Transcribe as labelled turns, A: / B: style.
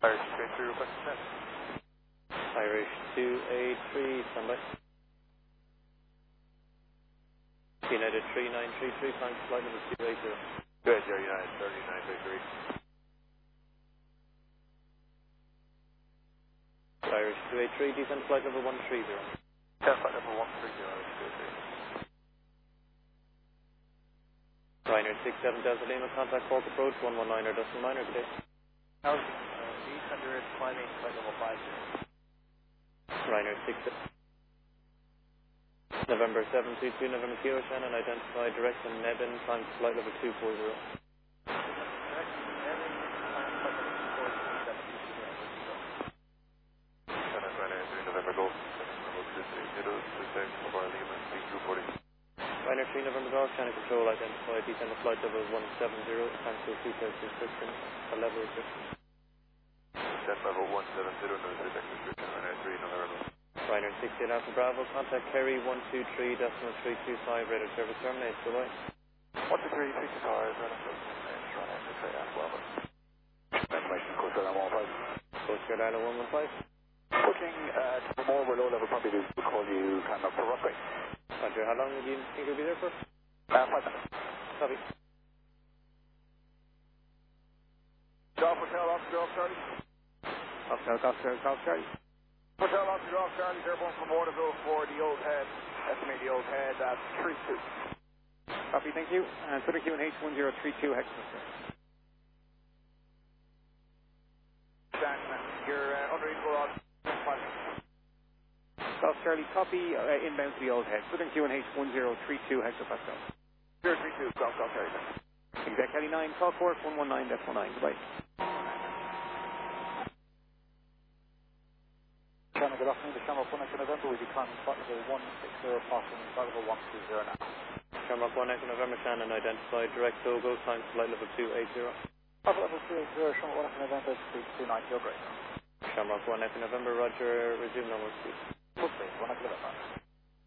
A: Irish 283, request descent.
B: Irish 283, standby. United 3933, climb to flight number 280.
A: Good, United 3933.
B: Irish 283, descend flight number 130.
A: Yeah, flight number 130, Irish 283.
B: Ryanair 67 Delta Lima, contact Cork approach 119 or decimal minor, good day.
A: Housing, 800, climbing flight level 50.
B: Ryanair 67. November 722, November Kilo Shannon, identify direction Nebin, climb to flight level 240. Ryanair 3 November Golf, Channel Control, identify descend to flight level 170, cancel seatbelt restriction, a level restriction.
A: Descent level 170, no seatbelt restriction, Ryanair 3 November.
B: Ryanair 68 Alpha Bravo, contact Kerry 123.325, radar service terminates, goodbye.
A: 123.325, radar service terminates, Ryanair 68 Alpha Bravo. Information, Coast Guard Island 115.
B: Coast Guard Island 115.
A: Booking more over low level, probably we'll call you kind of for runway.
B: Roger, how long do you think you'll be there for?
A: 5 minutes.
B: Copy.
A: Golf Hotel, Oscar Golf Charlie.
B: Golf Charlie.
A: Hotel Oscar Golf Charlie, airborne from Waterville for the Old Head. Estimate the Old Head at 32.
B: Copy, thank you. And Twitter QNH 1032 hectopascal.
A: You're under equal on 5.
B: Golf Charlie, copy, inbound to the Old Head. Twitter QNH 1032 hectopascal.
A: 032, Golf Charlie.
B: Exec Heli 9, call course 119.9, goodbye.
A: Channel, good afternoon. The Shamrock 1 Echo November will be climbing flight level 160, passing flight level 120 now.
B: Shamrock 1 Echo November Shannon, identified direct Togo, climb to flight level 280.
A: Flight level 280, Shamrock 1 Echo November, speed 290, great.
B: Shamrock 1 Echo November, roger, resume normal speed.
A: Full speed, 1 Echo November.